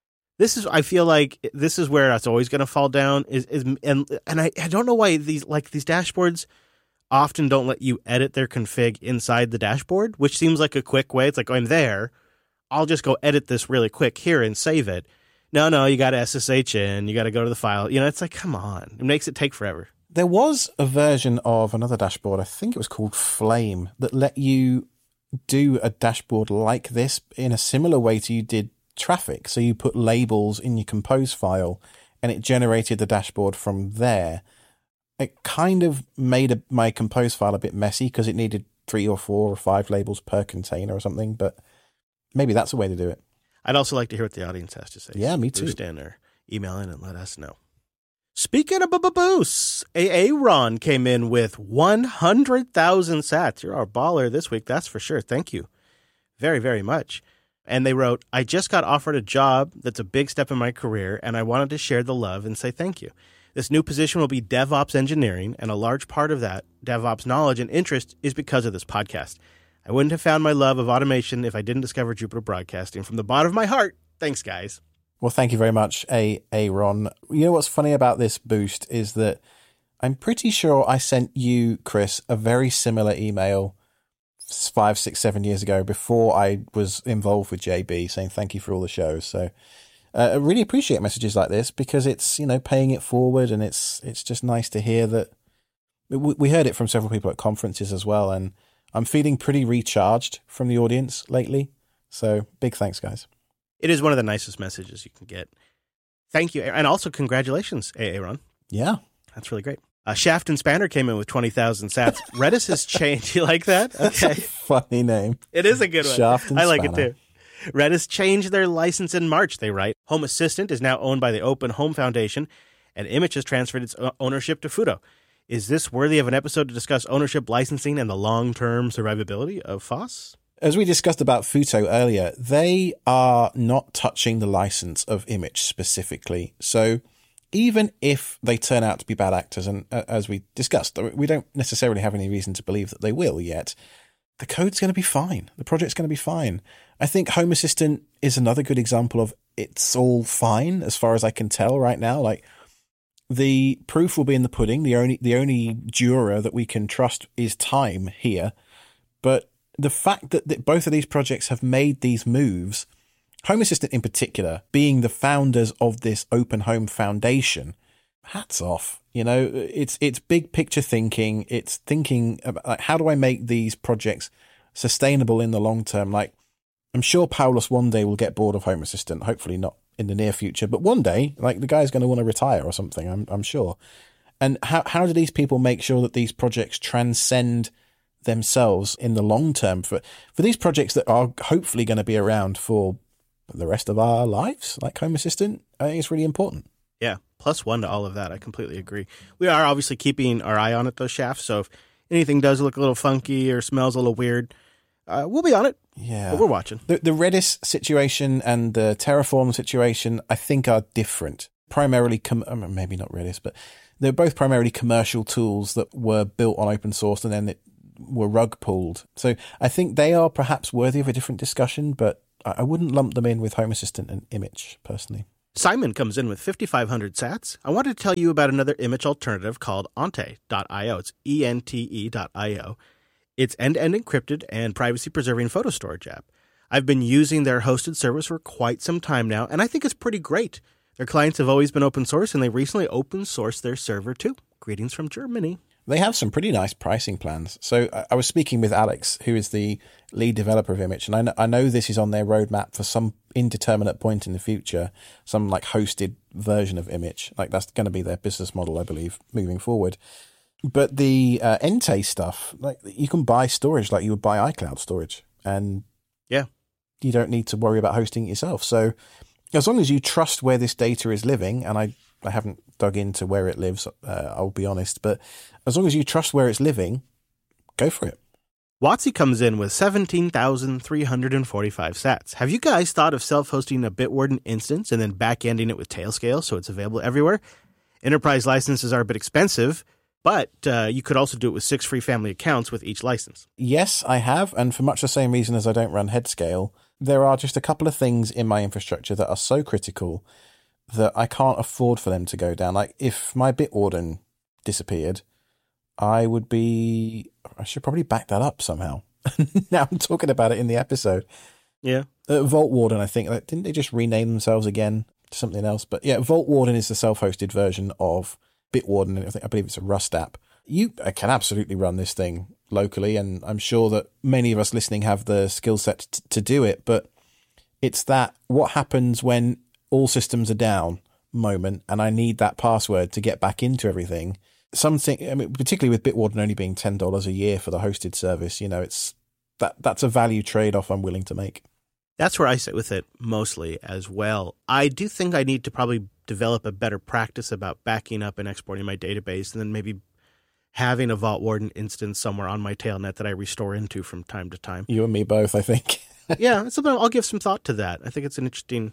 I feel like this is where it's always going to fall down and I don't know why these dashboards often don't let you edit their config inside the dashboard, which seems like a quick way. It's like, I'm there. I'll just go edit this really quick here and save it. No, you got to SSH in. You got to go to the file. It's like, come on. It makes it take forever. There was a version of another dashboard, I think it was called Flame, that let you do a dashboard like this in a similar way to you did traffic. So you put labels in your compose file and it generated the dashboard from there. It kind of made my compose file a bit messy because it needed 3 or 4 or 5 labels per container or something, but maybe that's a way to do it. I'd also like to hear what the audience has to say. Yeah, me too. Boost in or email in and let us know. Speaking of boosts, Aaron came in with 100,000 sats. You're our baller this week, that's for sure. Thank you very, very much. And they wrote, I just got offered a job that's a big step in my career, and I wanted to share the love and say thank you. This new position will be DevOps engineering, and a large part of that DevOps knowledge and interest is because of this podcast. I wouldn't have found my love of automation if I didn't discover Jupiter Broadcasting. From the bottom of my heart, thanks, guys. Well, thank you very much, Aaron. You know what's funny about this boost is that I'm pretty sure I sent you, Chris, a very similar email 5, 6, 7 years ago before I was involved with JB, saying thank you for all the shows. So I really appreciate messages like this because it's, paying it forward, and it's just nice to hear that. We heard it from several people at conferences as well, and I'm feeling pretty recharged from the audience lately. So big thanks, guys. It is one of the nicest messages you can get. Thank you. And also congratulations, Aaron. Yeah. That's really great. Shaft and Spanner came in with 20,000 sats. Redis has changed. You like that? Okay. That's a funny name. It is a good one. Shaft and I like Spanner. it too. Redis changed their license in March, they write. Home Assistant is now owned by the Open Home Foundation, and Image has transferred its ownership to Fudo. Is this worthy of an episode to discuss ownership, licensing, and the long-term survivability of FOSS? As we discussed about Futo earlier, they are not touching the license of Image specifically. So even if they turn out to be bad actors, and as we discussed, we don't necessarily have any reason to believe that they will yet, the code's going to be fine. The project's going to be fine. I think Home Assistant is another good example of it's all fine as far as I can tell right now. Like, the proof will be in the pudding. The only juror that we can trust is time here. But the fact that both of these projects have made these moves, Home Assistant in particular, being the founders of this Open Home Foundation, hats off. It's big picture thinking. It's thinking about, like, how do I make these projects sustainable in the long term? Like, I'm sure Paulus one day will get bored of Home Assistant. Hopefully not in the near future, but one day, like, the guy's going to want to retire or something. I'm sure. And how do these people make sure that these projects transcend themselves in the long term for these projects that are hopefully going to be around for the rest of our lives, like Home Assistant? I think it's really important. Yeah, +1 to all of that. I completely agree. We are obviously keeping our eye on it, those shafts. So if anything does look a little funky or smells a little weird, we'll be on it. Yeah. But we're watching. The Redis situation and the Terraform situation, I think, are different. Primarily, maybe not Redis, but they're both primarily commercial tools that were built on open source and then were rug pulled. So I think they are perhaps worthy of a different discussion, but I wouldn't lump them in with Home Assistant and Image, personally. Simon comes in with 5,500 sats. I wanted to tell you about another image alternative called Ente.io. It's ENTE.io. It's end-to-end encrypted and privacy-preserving photo storage app. I've been using their hosted service for quite some time now, and I think it's pretty great. Their clients have always been open source, and they recently open sourced their server too. Greetings from Germany. They have some pretty nice pricing plans. So I was speaking with Alex, who is the lead developer of Image, and I know this is on their roadmap for some indeterminate point in the future, some like hosted version of Image. Like that's going to be their business model, I believe, moving forward. But the Ente stuff, like you can buy storage like you would buy iCloud storage, and yeah, you don't need to worry about hosting it yourself. So as long as you trust where this data is living, and I haven't dug into where it lives, I'll be honest, but as long as you trust where it's living, go for it. Watsy comes in with 17,345 sats. Have you guys thought of self-hosting a Bitwarden instance and then back-ending it with Tailscale so it's available everywhere? Enterprise licenses are a bit expensive, but you could also do it with 6 free family accounts with each license. Yes, I have, and for much the same reason as I don't run Headscale, there are just a couple of things in my infrastructure that are so critical that I can't afford for them to go down. Like, if my Bitwarden disappeared, I should probably back that up somehow. Now I'm talking about it in the episode. Yeah. Vault Warden, I think, didn't they just rename themselves again to something else? But yeah, Vault Warden is the self-hosted version of Bitwarden. I believe it's a Rust app. You can absolutely run this thing locally, and I'm sure that many of us listening have the skill set to do it, but it's that what happens when all systems are down moment and I need that password to get back into everything. Something, I mean, particularly with Bitwarden only being $10 a year for the hosted service, it's that's a value trade-off I'm willing to make. That's where I sit with it mostly as well. I do think I need to probably develop a better practice about backing up and exporting my database, and then maybe having a Vault Warden instance somewhere on my tailnet that I restore into from time to time. You and me both, I think. Yeah, it's something I'll give some thought to that. I think that's an interesting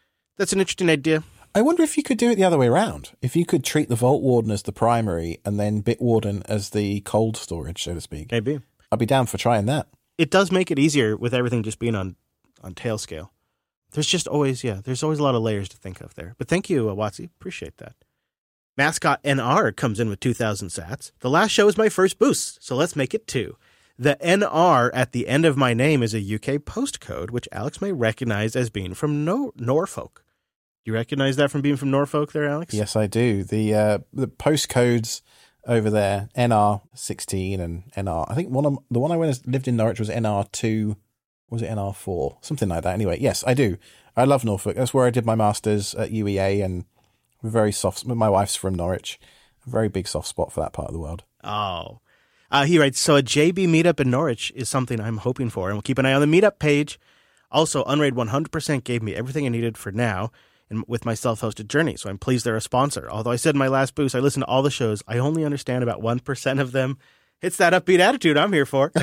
idea. I wonder if you could do it the other way around. If you could treat the Vault Warden as the primary and then Bitwarden as the cold storage, so to speak. Maybe. I'd be down for trying that. It does make it easier with everything just being on Tailscale. There's always a lot of layers to think of there. But thank you, Watsy. Appreciate that. Mascot NR comes in with 2,000 sats. The last show is my first boost, so let's make it 2. The NR at the end of my name is a UK postcode, which Alex may recognize as being from Norfolk. You recognize that from being from Norfolk there, Alex? Yes, I do. The postcodes over there, NR16 and NR. I think the one I lived in Norwich was NR2. Was it NR4? Something like that. Anyway, yes, I do. I love Norfolk. That's where I did my master's at UEA, and we're very soft. My wife's from Norwich. A very big soft spot for that part of the world. Oh. He writes, so a JB meetup in Norwich is something I'm hoping for, and we'll keep an eye on the meetup page. Also, Unraid 100% gave me everything I needed for now and with my self-hosted journey, so I'm pleased they're a sponsor. Although I said in my last boost, I listen to all the shows. I only understand about 1% of them. It's that upbeat attitude I'm here for.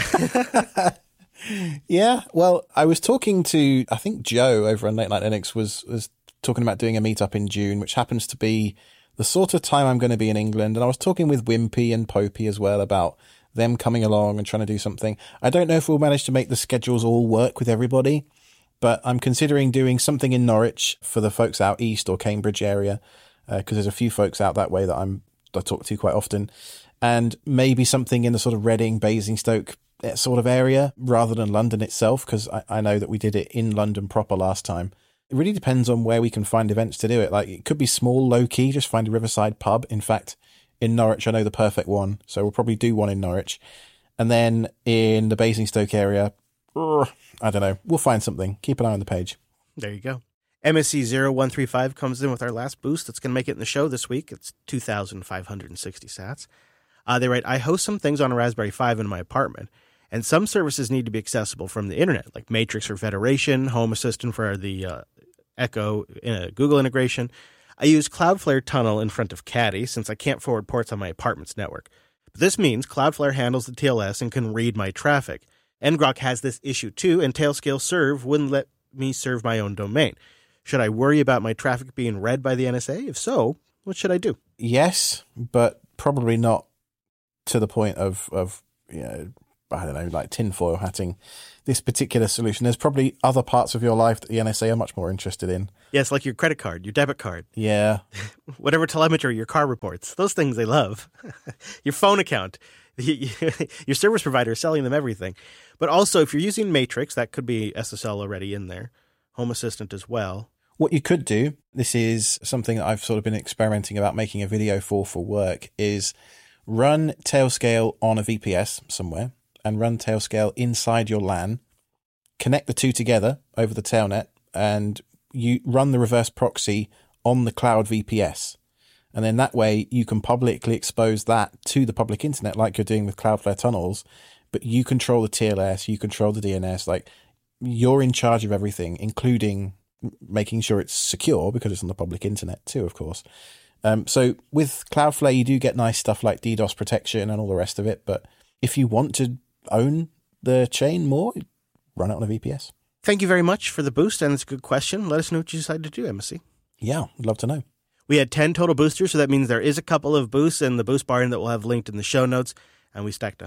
Yeah, well, I was talking to, I think Joe over on Late Night Linux was talking about doing a meetup in June, which happens to be the sort of time I'm going to be in England. And I was talking with Wimpy and Popey as well about them coming along and trying to do something. I don't know if we'll manage to make the schedules all work with everybody, but I'm considering doing something in Norwich for the folks out east or Cambridge area, because there's a few folks out that way that I talk to quite often, and maybe something in the sort of Reading, Basingstoke sort of area rather than London itself, because I know that we did it in London proper last time. It really depends on where we can find events to do it. Like, it could be small, low-key, just find a riverside pub. In fact, in Norwich, I know the perfect one, so we'll probably do one in Norwich. And then in the Basingstoke area, I don't know. We'll find something. Keep an eye on the page. There you go. MSC0135 comes in with our last boost. That's going to make it in the show this week. It's 2,560 sats. They write, I host some things on a Raspberry 5 in my apartment, and some services need to be accessible from the internet, like Matrix for Federation, Home Assistant for the Echo Google integration. I use Cloudflare Tunnel in front of Caddy since I can't forward ports on my apartment's network. But this means Cloudflare handles the TLS and can read my traffic. ngrok has this issue too, and Tailscale Serve wouldn't let me serve my own domain. Should I worry about my traffic being read by the NSA? If so, what should I do? Yes, but probably not to the point of I don't know, like tinfoil hatting this particular solution. There's probably other parts of your life that the NSA are much more interested in. Yes, like your credit card, your debit card. Yeah. Whatever telemetry your car reports. Those things they love. Your phone account. Your service provider is selling them everything. But also, if you're using Matrix, that could be SSL already in there. Home Assistant as well. What you could do, this is something that I've sort of been experimenting about making a video for work, is run Tailscale on a VPS somewhere and run Tailscale inside your LAN, connect the two together over the Tailnet, and you run the reverse proxy on the cloud VPS. And then that way you can publicly expose that to the public internet like you're doing with Cloudflare tunnels, but you control the TLS, you control the DNS, like you're in charge of everything, including making sure it's secure because it's on the public internet too, of course. So with Cloudflare, you do get nice stuff like DDoS protection and all the rest of it. But if you want to own the chain more, run it on a VPS. Thank you very much for the boost, and it's a good question. Let us know what you decide to do, MSC. Yeah, I'd love to know. We had 10 total boosters, so that means there is a couple of boosts in the boost barn that we'll have linked in the show notes. And we stacked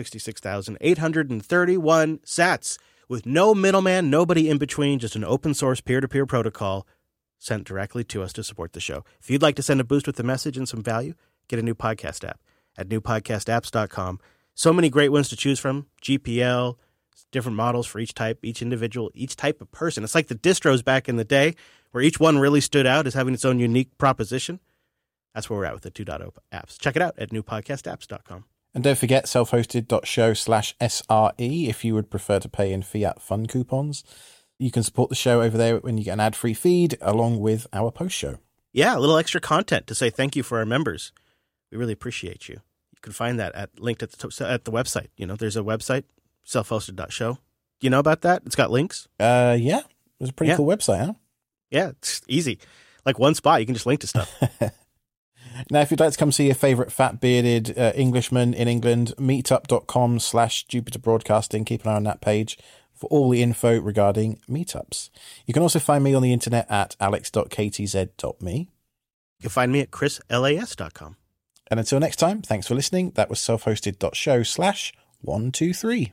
166,831 sats with no middleman, nobody in between, just an open source peer-to-peer protocol sent directly to us to support the show. If you'd like to send a boost with a message and some value, get a new podcast app at newpodcastapps.com. So many great ones to choose from. GPL, different models for each type, each individual, each type of person. It's like the distros back in the day where each one really stood out as having its own unique proposition. That's where we're at with the 2.0 apps. Check it out at newpodcastapps.com. And don't forget selfhosted.show/SRE if you would prefer to pay in fiat fun coupons. You can support the show over there when you get an ad-free feed along with our post show. Yeah, a little extra content to say thank you for our members. We really appreciate you. You can find that linked at the website. You know, there's a website, selfhosted.show. Do you know about that? It's got links. Yeah. It's a pretty cool website, huh? Yeah, it's easy. Like one spot, you can just link to stuff. Now, if you'd like to come see your favorite fat bearded Englishman in England, meetup.com/Jupiter Broadcasting. Keep an eye on that page for all the info regarding meetups. You can also find me on the internet at alex.ktz.me. You can find me at chrislas.com. And until next time, thanks for listening. That was selfhosted.show/123.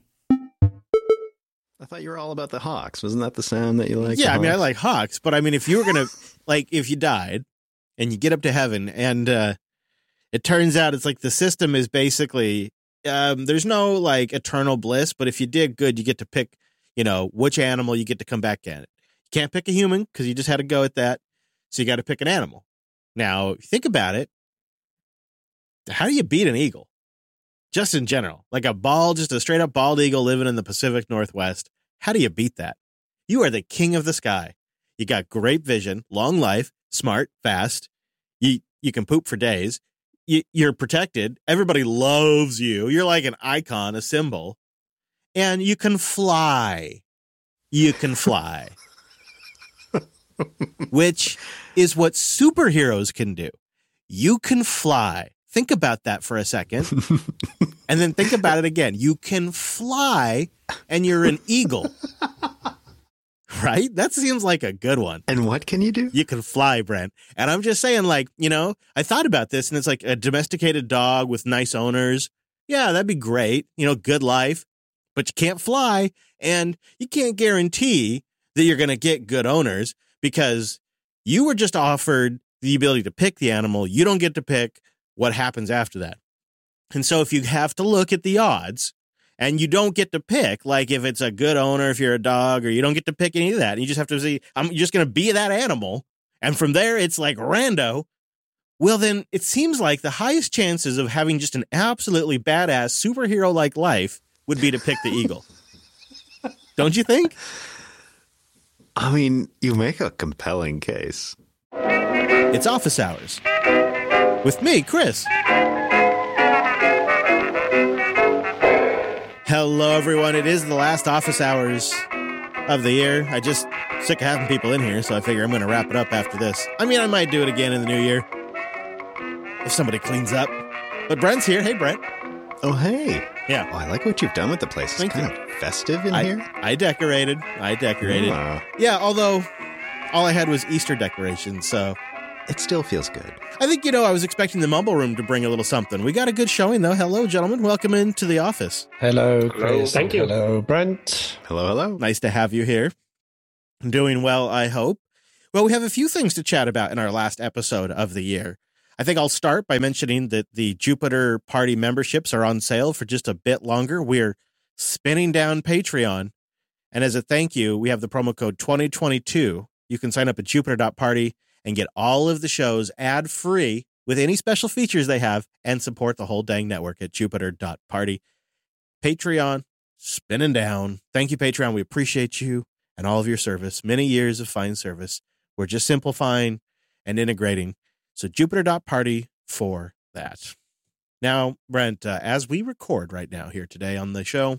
I thought you were all about the Hawks. Wasn't that the sound that you like? Yeah, I mean, I like Hawks, but I mean, if you were going to, like, if you died and you get up to heaven and it turns out it's like the system is basically, there's no like eternal bliss, but if you did good, you get to pick, you know, which animal you get to come back at it. You can't pick a human because you just had to go at that. So you got to pick an animal. Now, if you think about it, how do you beat an eagle? Just in general, like just a straight up bald eagle living in the Pacific Northwest. How do you beat that? You are the king of the sky. You got great vision, long life, smart, fast. You can poop for days. You're protected. Everybody loves you. You're like an icon, a symbol. And you can fly. You can fly. Which is what superheroes can do. You can fly. Think about that for a second. And then think about it again. You can fly and you're an eagle. Right? That seems like a good one. And what can you do? You can fly, Brent. And I'm just saying, like, you know, I thought about this and it's like a domesticated dog with nice owners. Yeah, that'd be great. You know, good life. But you can't fly and you can't guarantee that you're going to get good owners because you were just offered the ability to pick the animal. You don't get to pick what happens after that. And so if you have to look at the odds and you don't get to pick, like if it's a good owner, if you're a dog, or you don't get to pick any of that, and you just have to say, I'm just going to be that animal. And from there, it's like rando. Well, then it seems like the highest chances of having just an absolutely badass superhero-like life would be to pick the eagle. Don't you think? I mean, you make a compelling case. It's Office Hours. With me, Chris. Hello, everyone. It is the last Office Hours of the year. I just sick of having people in here, so I figure I'm going to wrap it up after this. I mean, I might do it again in the new year if somebody cleans up. But Brent's here. Hey, Brent. Oh, hey. Yeah. Oh, I like what you've done with the place. It's Thank kind of festive in here. I decorated. Wow. Yeah, although all I had was Easter decorations, so It still feels good. I think, I was expecting the Mumble Room to bring a little something. We got a good showing, though. Hello, gentlemen. Welcome into the office. Hello, Chris. Thank you. Hello, Brent. Hello, hello. Nice to have you here. Doing well, I hope. Well, we have a few things to chat about in our last episode of the year. I think I'll start by mentioning that the Jupiter Party memberships are on sale for just a bit longer. We're spinning down Patreon. And as a thank you, we have the promo code 2022. You can sign up at jupiter.party and get all of the shows ad-free with any special features they have and support the whole dang network at jupiter.party. Patreon, spinning down. Thank you, Patreon. We appreciate you and all of your service. Many years of fine service. We're just simplifying and integrating. So jupiter.party for that. Now, Brent, as we record right now here today on the show,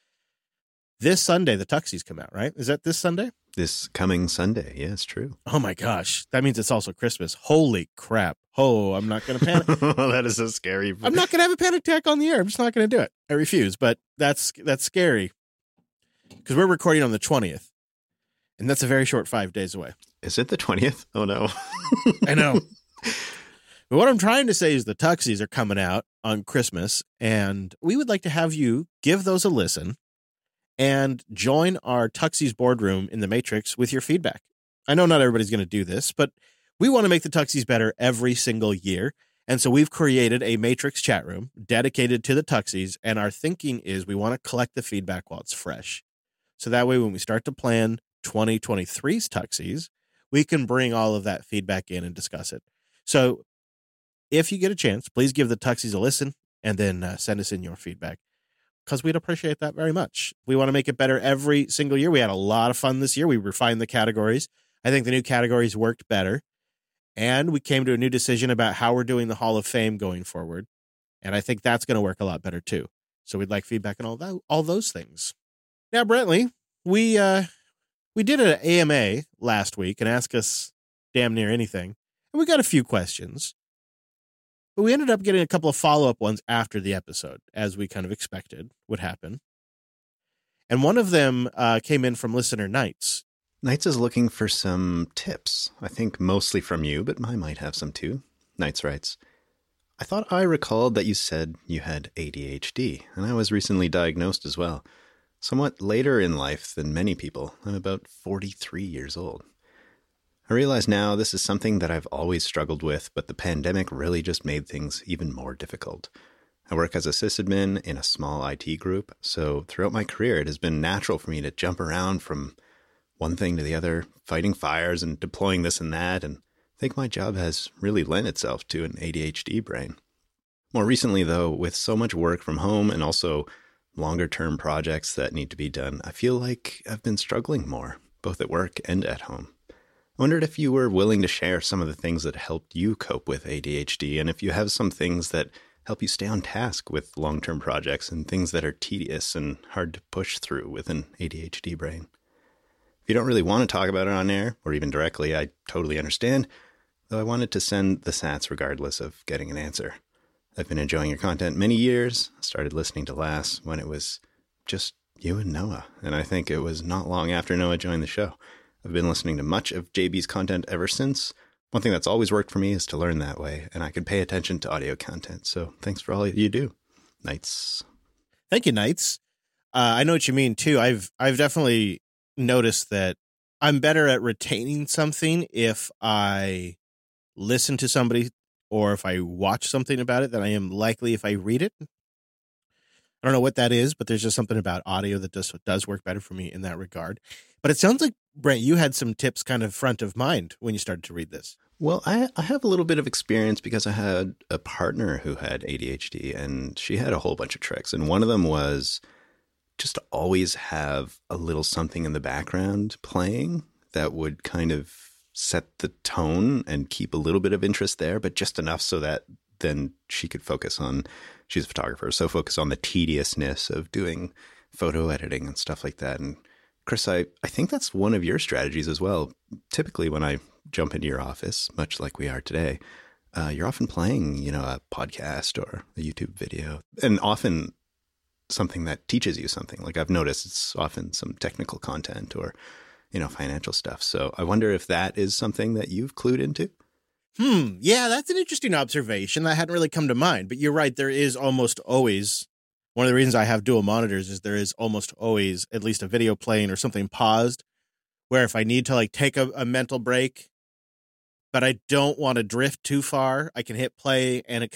this Sunday, the Tuxies come out, right? Is that this Sunday? This coming Sunday. Yeah, it's true. Oh my gosh. That means it's also Christmas. Holy crap. Oh, I'm not going to panic. That is so scary. I'm not going to have a panic attack on the air. I'm just not going to do it. I refuse, but that's scary because we're recording on the 20th and that's a very short 5 days away. Is it the 20th? Oh, no. I know. But what I'm trying to say is the Tuxies are coming out on Christmas and we would like to have you give those a listen and join our Tuxies boardroom in the Matrix with your feedback. I know not everybody's going to do this, but we want to make the Tuxies better every single year. And so we've created a Matrix chat room dedicated to the Tuxies. And our thinking is we want to collect the feedback while it's fresh. So that way, when we start to plan 2023's Tuxies, we can bring all of that feedback in and discuss it. So if you get a chance, please give the Tuxies a listen and then send us in your feedback, because we'd appreciate that very much. We want to make it better every single year. We had a lot of fun this year. We refined the categories. I think the new categories worked better. And we came to a new decision about how we're doing the Hall of Fame going forward. And I think that's going to work a lot better too. So we'd like feedback on all those things. Now, Brentley, we did an AMA last week and asked us damn near anything. And we got a few questions. But we ended up getting a couple of follow-up ones after the episode, as we kind of expected would happen. And one of them came in from listener Knights. Knights is looking for some tips. I think mostly from you, but I might have some too. Knights writes, I thought I recalled that you said you had ADHD, and I was recently diagnosed as well. Somewhat later in life than many people. I'm about 43 years old. I realize now this is something that I've always struggled with, but the pandemic really just made things even more difficult. I work as a sysadmin in a small IT group, so throughout my career it has been natural for me to jump around from one thing to the other, fighting fires and deploying this and that, and I think my job has really lent itself to an ADHD brain. More recently, though, with so much work from home and also longer-term projects that need to be done, I feel like I've been struggling more, both at work and at home. I wondered if you were willing to share some of the things that helped you cope with ADHD, and if you have some things that help you stay on task with long-term projects and things that are tedious and hard to push through with an ADHD brain. If you don't really want to talk about it on air, or even directly, I totally understand, though I wanted to send the sats regardless of getting an answer. I've been enjoying your content many years. I started listening to Lass when it was just you and Noah, and I think it was not long after Noah joined the show. I've been listening to much of JB's content ever since. One thing that's always worked for me is to learn that way, and I can pay attention to audio content, so thanks for all you do. Knights. Thank you, Knights. I know what you mean, too. I've definitely noticed that I'm better at retaining something if I listen to somebody or if I watch something about it than I am likely if I read it. I don't know what that is, but there's just something about audio that does work better for me in that regard. But it sounds like, Brent, you had some tips kind of front of mind when you started to read this. Well, I have a little bit of experience because I had a partner who had ADHD, and she had a whole bunch of tricks. And one of them was just to always have a little something in the background playing that would kind of set the tone and keep a little bit of interest there, but just enough so that then she could focus on, she's a photographer, so focus on the tediousness of doing photo editing and stuff like that. And Chris, I think that's one of your strategies as well. Typically when I jump into your office, much like we are today, you're often playing, a podcast or a YouTube video. And often something that teaches you something. Like I've noticed it's often some technical content or, financial stuff. So I wonder if that is something that you've clued into. Yeah, that's an interesting observation. That hadn't really come to mind, but you're right. There is almost always, one of the reasons I have dual monitors is there is almost always at least a video playing or something paused, where if I need to like take a mental break, but I don't want to drift too far, I can hit play and it